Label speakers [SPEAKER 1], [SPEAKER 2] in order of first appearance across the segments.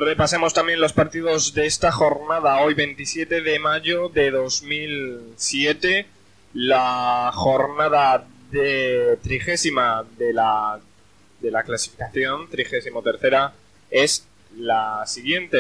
[SPEAKER 1] Repasemos también los partidos de esta jornada, hoy 27 de mayo de 2007, la jornada de 30ª de la clasificación, 33ª es la siguiente,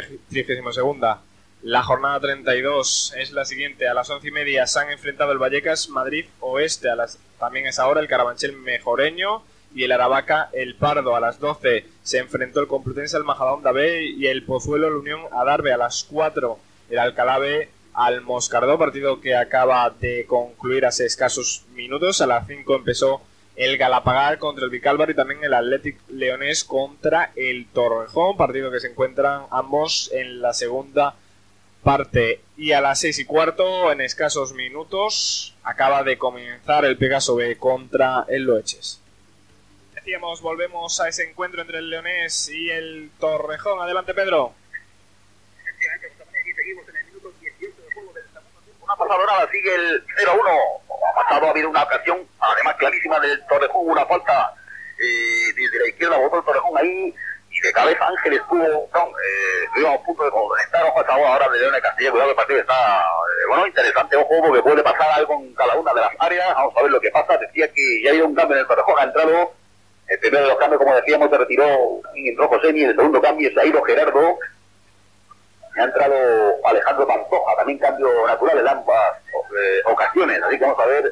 [SPEAKER 1] 32ª. La jornada 32 es la siguiente, a las 11:30 se han enfrentado el Vallecas Madrid Oeste, también es ahora el Carabanchel Mejoreño y el Aravaca El Pardo. A las 12 se enfrentó el Complutense al Majadahonda B y el Pozuelo la Unión Adarve. A las 4 el Alcalá B al Moscardó, partido que acaba de concluir hace escasos minutos. A las 5 empezó el Galapagar contra el Vicálvaro y también el Athletic Leonés contra el Torrejón, partido que se encuentran ambos en la segunda parte. Y a las 6:15, en escasos minutos, acaba de comenzar el Pegaso B contra el Loeches. Decíamos, volvemos a ese encuentro entre el Leonés y el Torrejón. Adelante, Pedro.
[SPEAKER 2] Efectivamente, aquí seguimos en el minuto 18 de juego del segundo tiempo. Una pasada nada, sigue el 0-1. Ha pasado, ha habido una ocasión, además clarísima del Torrejón, una falta desde la izquierda, botó el Torrejón ahí, y de cabeza Ángel estuvimos a punto de conectar. Ojo, ahora de León de Castilla, cuidado, el partido está interesante, ojo, porque puede pasar algo en cada una de las áreas. Vamos a ver lo que pasa. Decía que ya ha habido un cambio en el Torrejón, ha entrado el primero de los cambios, como decíamos, se retiró y entró Josemi. En el segundo cambio se ha ido Gerardo, ha entrado Alejandro Pantoja, también cambio natural en ambas ocasiones. Así que vamos a ver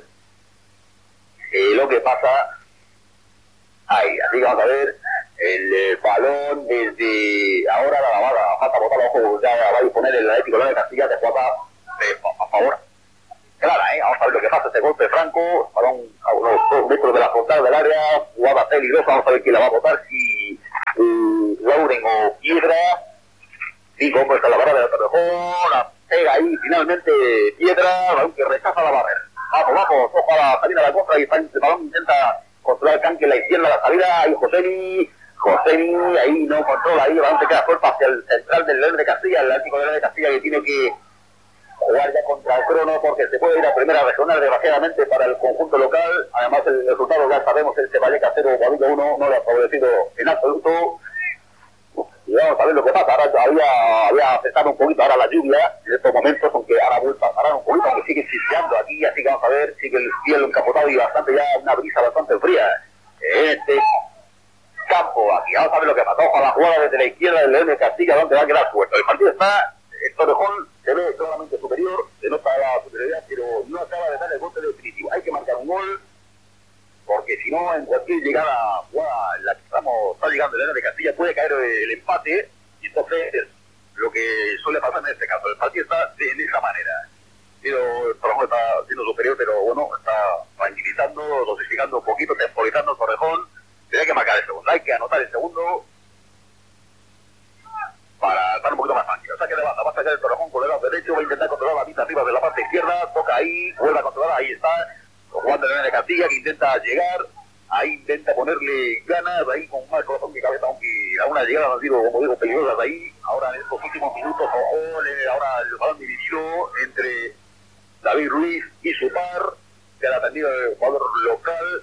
[SPEAKER 2] lo que pasa ahí. Así que vamos a ver el balón desde ahora, la lavada, falta botar, ojo, ya va a disponer el Atlético de Castilla de jugada a favor clara, vamos a ver lo que pasa. Este golpe franco, balón a unos 2 metros de la frontal del área, jugada peligrosa. Vamos a ver quién la va a botar, si Lauren o Piedra. 5 hombres a la barrera del Torrejón, la pega ahí finalmente Piedra, balón que rechaza la barrera. Vamos, ojo a la salida de la contra, y el balón intenta controlar el canque en la izquierda, la salida, ahí Josemi, ahí no controla, ahí el balón se queda suelto hacia el central del León de Castilla, el Atlético de León de Castilla, que tiene que jugar ya contra el crono porque se puede ir a primera regional desgraciadamente para el conjunto local. Además el resultado ya sabemos, el Vallecas 0, Guadalupe 1, no le ha favorecido en absoluto. Y vamos a ver lo que pasa. Ahora había cesado un poquito ahora la lluvia en estos momentos, aunque ahora vuelve a parar un poquito, aunque sigue chispeando aquí, así que vamos a ver, sigue el cielo encapotado y bastante, ya una brisa bastante fría en este campo. Aquí vamos a ver lo que pasa. Ojo a la jugada desde la izquierda del León de Castilla, donde va a quedar suelto. El partido está, el Torrejón se ve claramente superior, se nota la superioridad, pero no acaba de dar el golpe definitivo. Hay que marcar un gol, porque si no, en cualquier llegada jugada en la que está llegando el León de Castilla, puede caer el empate, y entonces lo que suele pasar en este caso, el partido está de esa manera. Pero el Torrejón está siendo superior, pero bueno, está tranquilizando, dosificando un poquito, temporizando el Torrejón. Tiene que marcar el segundo, hay que anotar el segundo para estar un poquito más tranquilo. Saque de banda, va a sacar el Torrejón con el lado derecho, va a intentar controlar la mitad arriba de la parte izquierda, toca ahí, vuelve a controlar, ahí está, jugando el León de Castilla, que intenta llegar, ahí intenta ponerle ganas, ahí con más corazón que cabeza, aunque a una llegada han sido, como digo, peligrosas ahí. Ahora en estos últimos minutos, ahora el balón dividido entre David Ruiz y su par, que ha atendido el jugador local.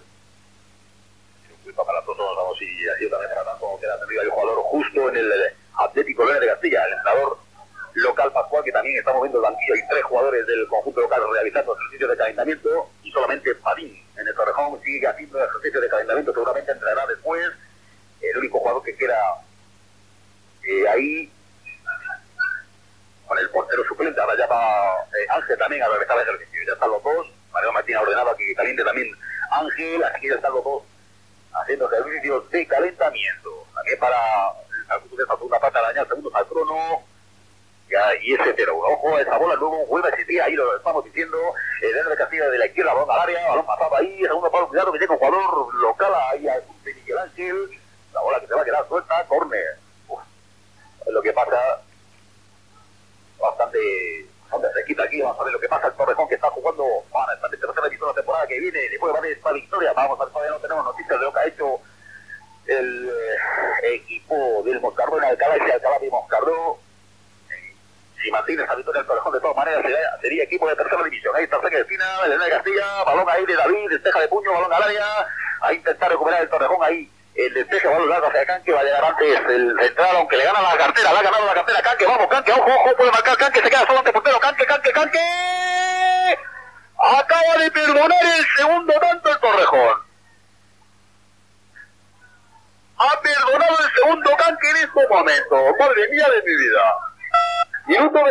[SPEAKER 2] Para todos, vamos, y así también para tanto, que ha atendido el jugador justo en el Atlético de Castilla, el entrenador local Pascual, que también está moviendo el banquillo. Hay 3 jugadores del conjunto local realizando ejercicios de calentamiento, y solamente Padín en el Torrejón sigue haciendo ejercicios de calentamiento. Seguramente entrará después. El único jugador que queda ahí con el portero suplente. Ahora ya va Ángel también a realizar el ejercicio. Ya están los dos. Mariano Martín ha ordenado que caliente también Ángel. Aquí ya están los dos haciendo ejercicios de calentamiento. También para la segunda parte de dañar segundos al crono. Y ese 0-1. Ojo, esa bola luego vuelve a existir, ahí lo estamos diciendo. El León de Castilla de la izquierda, balón al área, balón pasado ahí, segundo palo, cuidado que llega un jugador local ahí a Miguel Ángel. La bola que se va a quedar suelta, córner. Es lo que pasa, bastante fresquita aquí. Vamos a ver lo que pasa. El Torrejón, que está jugando para esta tercera edición de la temporada que viene, después va a haber esta victoria. Vamos a ver, todavía no tenemos noticias de lo que ha hecho el equipo del Moscardó en Alcalá y Alcalá de Moscardó. Si mantiene esa victoria el Torrejón, de todas maneras sería equipo de tercera división. Ahí está cerca de esquina, el León de Castilla, balón ahí de David, despeja de puño, balón al área, a intentar recuperar el Torrejón ahí. el despeje, balón largo hacia Canque, va a llegar antes el central, aunque le gana la cartera, le ha ganado la cartera Canque, vamos Canque, ojo, puede marcar Canque, se queda solo ante portero, Canque, acaba de perdonar el segundo tanto el Torrejón. Ha perdonado el segundo Canque en este momento, madre mía de mi vida. Minuto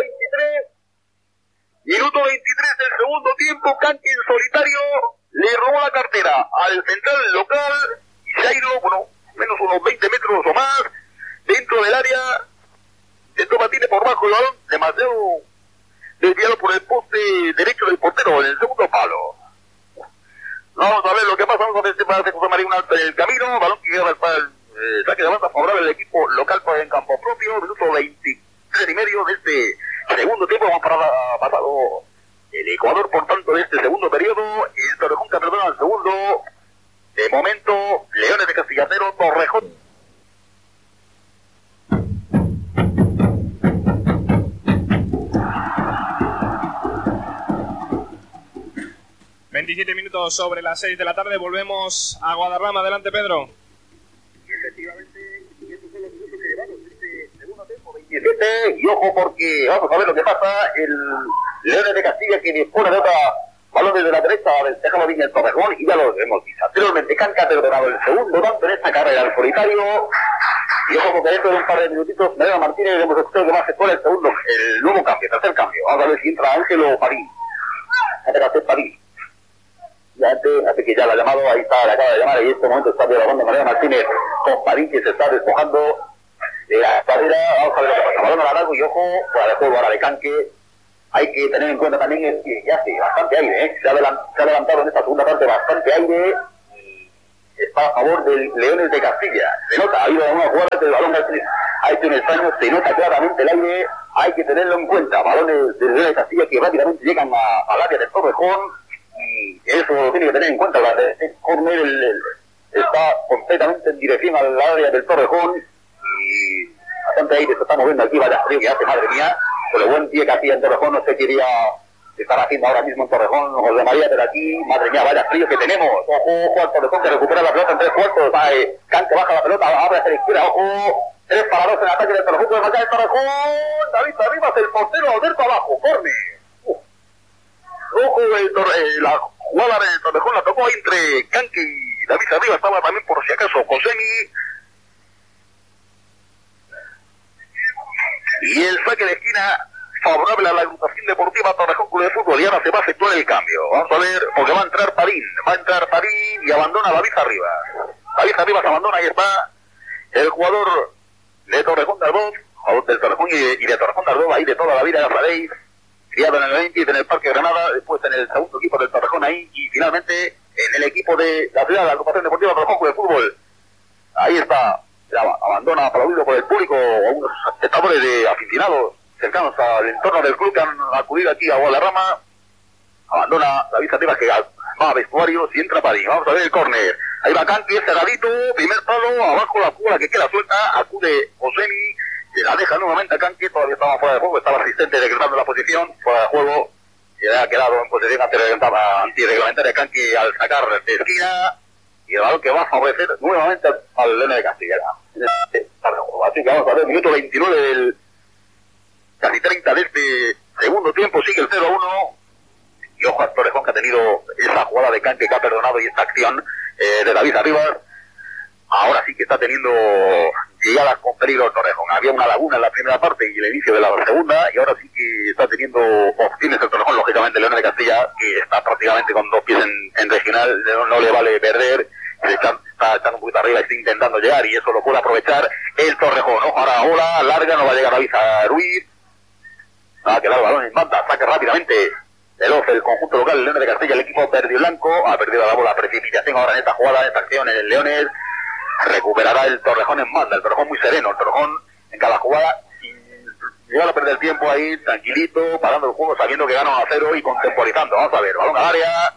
[SPEAKER 2] 23 del segundo tiempo, Canque en solitario le robó la cartera al central local y se ha ido, menos unos 20 metros o más dentro del área. Esto batine por bajo el balón, demasiado desviado por el poste derecho del portero en el segundo palo. Vamos a ver lo que pasa, vamos a ver si hace José María un alto en el camino, balón que queda para el saque de banda favorable del equipo local en campo propio, minuto 23 y medio de este segundo tiempo. Vamos para pasado el Ecuador, por tanto, de este segundo periodo. El Torrejón que perdona al segundo. De momento, Leones de Castilla 0, Torrejón.
[SPEAKER 1] ...27 sobre las 6 de la tarde... ...volvemos a Guadarrama. Adelante, Pedro.
[SPEAKER 2] Efectivamente, y estos son los minutos que llevamos este segundo tiempo, 27, y ojo porque vamos a ver lo que pasa. El Leones de Castilla que dispone de otra balón desde la derecha, déjalo bien el Torrejón, y ya lo hemos visto anteriormente. Canque ha perdonado el segundo tanto en esta carrera al solitario, y ojo porque dentro de un par de minutitos Mariano Martínez hemos escuchado que va a efectuar el nuevo cambio, tercer cambio. Vamos a ver si entra Ángelo Padín. Padín. Hace que ya la ha llamado, ahí está, la acaba de llamar, y en este momento está dialogando Mariano Martínez con Padín, que se está despojando de la carrera. Vamos a ver lo que pasa, balón a largo y ojo, para el juego ahora de Canque. Hay que tener en cuenta también es que ya hace bastante aire, se ha levantado en esta segunda parte bastante aire, y está a favor del Leones de Castilla. Se nota, ha habido una jugada que el balón ha hecho un extraño, se nota claramente el aire, hay que tenerlo en cuenta. Balones del Leones de Castilla que rápidamente llegan al área del Torrejón, y eso lo tiene que tener en cuenta. El córner está completamente en dirección al área del Torrejón, y bastante aire se está moviendo aquí, vaya frío que hace, madre mía, con el buen pie que hacía en Torrejón. No sé qué iría estar haciendo ahora mismo en Torrejón José María, pero aquí, madre mía, vaya frío que tenemos. Ojo al Torrejón que recupera la pelota en 3 cuartos, Canque baja la pelota, abre hacia la izquierda, ojo, 3-2 en ataque del Torrejón, puede marcar el Torrejón, David Arribas, el portero, Alberto abajo, córner. Ojo, la jugada del Torrejón la tocó entre Canque y David Arribas, estaba también por si acaso Josemi. Y el saque de esquina favorable a la agrupación deportiva Torrejón Club de Fútbol, y ahora se va a efectuar el cambio. Vamos a ver, porque va a entrar Padín y abandona a David Arribas. David Arribas abandona, ahí está el jugador de Torrejón de Ardoz, jugador del Torrejón y de Torrejón de Ardoz, ahí de toda la vida, ya sabéis, criado en el Olympic, en el Parque Granada, después en el segundo equipo del Torrejón ahí, y finalmente en el equipo de la ciudad, la agrupación deportiva Torrejón Club de Fútbol. Ahí está, abandona aplaudido por el público, a unos espectadores de aficionados cercanos al entorno del club que han acudido aquí a Guadarrama. Abandona David Arribas que va a vestuarios y entra Padín. Vamos a ver el córner. Ahí va Canque, cerradito, primer palo, abajo la jugada que queda suelta, acude Josemi, se la deja nuevamente a Canque, todavía estaba fuera de juego, estaba asistente decretando la posición, fuera de juego, se ha quedado en posición antirreglamentaria Canque al sacar de esquina, y el balón que va a favorecer nuevamente al Leones de Castilla. Así que vamos a ver, minuto 29 del casi 30 de este segundo tiempo, sigue el 0-1, y ojo a Torrejón que ha tenido esa jugada de Canque que ha perdonado, y esta acción de David Arribas. Ahora sí que está teniendo llegadas con peligro el Torrejón. Había una laguna en la primera parte y el inicio de la segunda, y ahora sí que está teniendo opciones el Torrejón, lógicamente Leones de Castilla, que está prácticamente con 2 pies en regional, no le vale perder, está echando un poquito arriba, está intentando llegar, y eso lo puede aprovechar el Torrejón. Ojo, ahora ola larga, no va a llegar David Ruiz, va a quedar el balón en banda, saca rápidamente el conjunto local, el Leones de Castilla, el equipo verde y blanco, ha perdido la bola, precipitación ahora en esta jugada, en esta acción en el Leones. Recuperará el Torrejón en banda, el Torrejón muy sereno, el Torrejón en cada jugada, sin llegar a perder tiempo ahí, tranquilito, parando el juego, sabiendo que gana 1-0 y contemporizando. Vamos a ver, balón al área,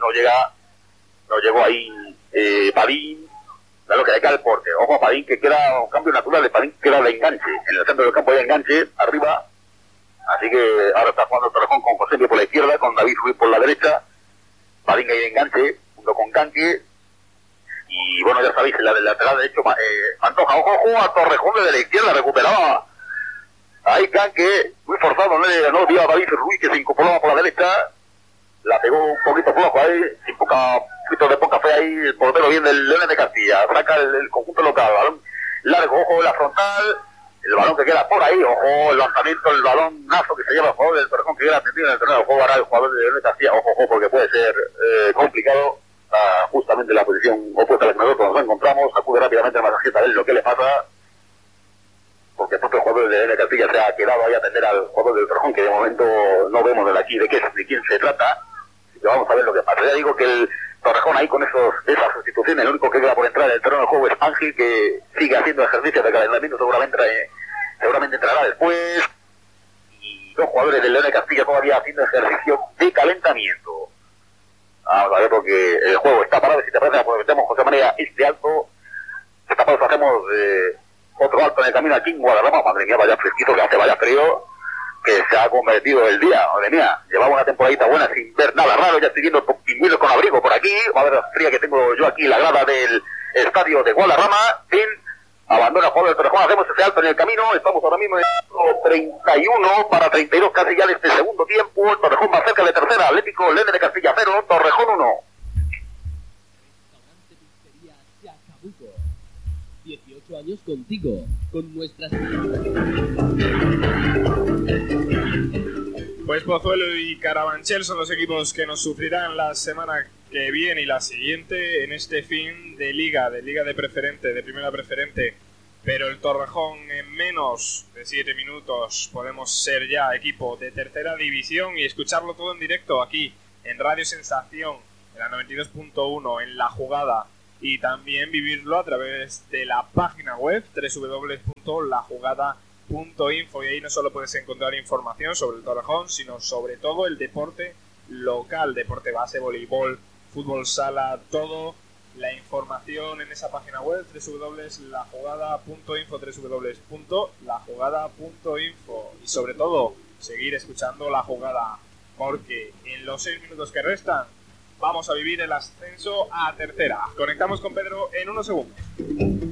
[SPEAKER 2] no llegó ahí Padín, da lo que le cae el porte. Ojo a Padín, que queda un cambio natural de Padín, queda de enganche, en el centro del campo de enganche, arriba, así que ahora está jugando el Torrejón con José por la izquierda, con David Ruiz por la derecha, Padín ahí de enganche, junto con Canque. Y bueno, ya sabéis, en la del lateral derecho, Pantoja, ojo, a Torrejón de la izquierda, recuperaba ahí Canque, muy forzado, no dio a David Ruiz, que se incorporaba por la derecha, la pegó un poquito flojo ahí, sin un poquito de poca fe ahí, el portero bien del Leones de Castilla, saca el conjunto local, balón largo, ojo en la frontal, el balón que queda por ahí, ojo, el lanzamiento, el balón nazo que se lleva el jugador del Torrejón, que queda atendido en el terreno del juego, ahora el jugador del Leones de Castilla, ojo, porque puede ser complicado. Justamente en la posición opuesta a la que nosotros nos encontramos, acude rápidamente al masajista a ver lo que le pasa, porque el propio jugador de N. Castilla se ha quedado ahí a atender al jugador del Torrejón, que de momento no vemos de aquí de quién se trata, así que vamos a ver lo que pasa. Ya digo que el Torrejón ahí con esas sustituciones, el único que queda por entrar en el terreno del juego es Ángel, que sigue haciendo ejercicio de calentamiento, seguramente entrará después, y dos jugadores del León de Castilla todavía haciendo ejercicio de calentamiento. Vamos a ver, porque el juego está parado. Si te parece, aprovechamos, José María, este alto. Esta pausa hacemos otro alto en el camino aquí en Guadarrama. Madre mía, vaya fresquito que hace, vaya frío, que se ha convertido el día. Madre mía, llevamos una temporadita buena sin ver nada raro. Ya estoy viendo pingüinos con abrigo por aquí. Va a ver la fría que tengo yo aquí en la grada del estadio de Guadarrama. Abandona el juego del Torrejón, hacemos ese alto en el camino, estamos ahora mismo en el 31 para 32 casi ya de este segundo tiempo, el Torrejón más cerca de tercera, Atlético Leones de Castilla 0, Torrejón 1.
[SPEAKER 3] Restaurante Pizzería Chacabuco, 18 años contigo, con nuestras...
[SPEAKER 1] Pues Pozuelo y Carabanchel son los equipos que nos sufrirán la semana que viene y la siguiente en este fin de liga de preferente, de primera preferente. Pero el Torrejón en menos de 7 minutos podemos ser ya equipo de tercera división y escucharlo todo en directo aquí en Radio Sensación, en la 92.1, en La Jugada, y también vivirlo a través de la página web www.lajugada.info, y ahí no solo puedes encontrar información sobre el Torrejón, sino sobre todo el deporte local, deporte base, voleibol, fútbol sala, todo la información en esa página web www.lajugada.info, www.lajugada.info, y sobre todo seguir escuchando La Jugada, porque en los 6 minutos que restan vamos a vivir el ascenso a tercera. Conectamos con Pedro en unos segundos.